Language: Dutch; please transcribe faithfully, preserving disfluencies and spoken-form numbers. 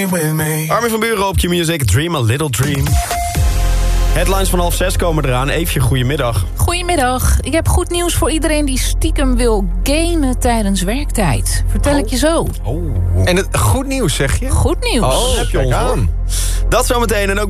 Armin van Buuren op Q-Music, Dream a Little Dream. Headlines van half zes komen eraan. Eefje, goedemiddag. Goedemiddag. Ik heb goed nieuws voor iedereen die stiekem wil gamen tijdens werktijd. Vertel oh. ik je zo. Oh. En het, goed nieuws, zeg je? Goed nieuws. Oh, heb je ons aan. Dat zometeen en ook